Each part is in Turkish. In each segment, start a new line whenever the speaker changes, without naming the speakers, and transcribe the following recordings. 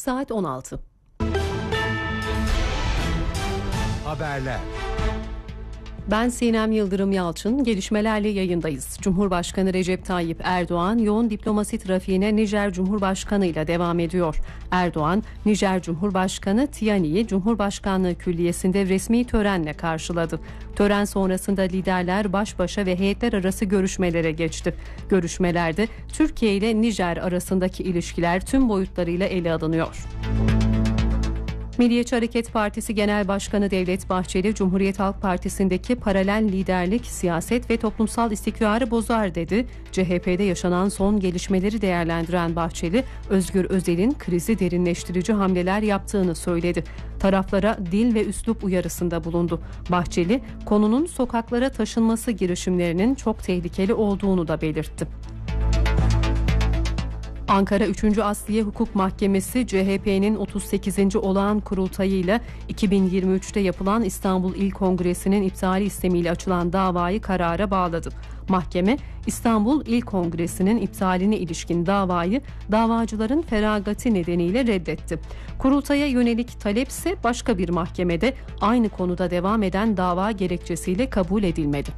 Saat 16.
Haberler.
Ben Sinem Yıldırım Yalçın, gelişmelerle yayındayız. Cumhurbaşkanı Recep Tayyip Erdoğan yoğun diplomasi trafiğine Nijer Cumhurbaşkanı ile devam ediyor. Erdoğan, Nijer Cumhurbaşkanı Tiani'yi Cumhurbaşkanlığı Külliyesi'nde resmi törenle karşıladı. Tören sonrasında liderler baş başa ve heyetler arası görüşmelere geçti. Görüşmelerde Türkiye ile Nijer arasındaki ilişkiler tüm boyutlarıyla ele alınıyor. Milliyetçi Hareket Partisi Genel Başkanı Devlet Bahçeli, Cumhuriyet Halk Partisi'ndeki paralel liderlik, siyaset ve toplumsal istikrarı bozar dedi. CHP'de yaşanan son gelişmeleri değerlendiren Bahçeli, Özgür Özel'in krizi derinleştirici hamleler yaptığını söyledi. Taraflara dil ve üslup uyarısında bulundu. Bahçeli, konunun sokaklara taşınması girişimlerinin çok tehlikeli olduğunu da belirtti. Ankara 3. Asliye Hukuk Mahkemesi CHP'nin 38. olağan kurultayıyla 2023'te yapılan İstanbul İl Kongresi'nin iptali istemiyle açılan davayı karara bağladı. Mahkeme, İstanbul İl Kongresi'nin iptaline ilişkin davayı davacıların feragati nedeniyle reddetti. Kurultaya yönelik talep ise başka bir mahkemede aynı konuda devam eden dava gerekçesiyle kabul edilmedi.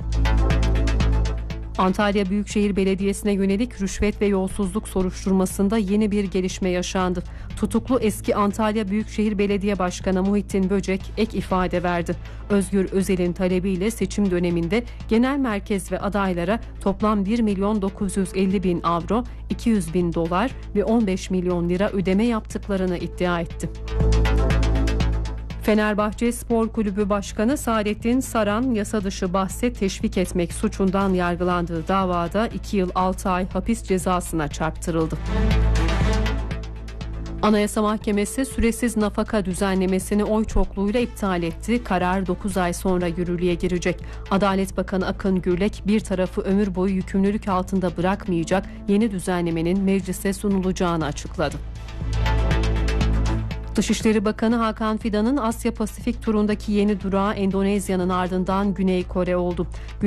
Antalya Büyükşehir Belediyesi'ne yönelik rüşvet ve yolsuzluk soruşturmasında yeni bir gelişme yaşandı. Tutuklu eski Antalya Büyükşehir Belediye Başkanı Muhittin Böcek ek ifade verdi. Özgür Özel'in talebiyle seçim döneminde genel merkez ve adaylara toplam 1.950.000 avro, 200.000 dolar ve 15 milyon lira ödeme yaptıklarını iddia etti. Fenerbahçe Spor Kulübü Başkanı Saadettin Saran, yasa dışı bahse teşvik etmek suçundan yargılandığı davada 2 yıl 6 ay hapis cezasına çarptırıldı. Anayasa Mahkemesi süresiz nafaka düzenlemesini oy çokluğuyla iptal etti. Karar 9 ay sonra yürürlüğe girecek. Adalet Bakanı Akın Gürlek, bir tarafı ömür boyu yükümlülük altında bırakmayacak yeni düzenlemenin meclise sunulacağını açıkladı. Dışişleri Bakanı Hakan Fidan'ın Asya Pasifik turundaki yeni durağı Endonezya'nın ardından Güney Kore oldu.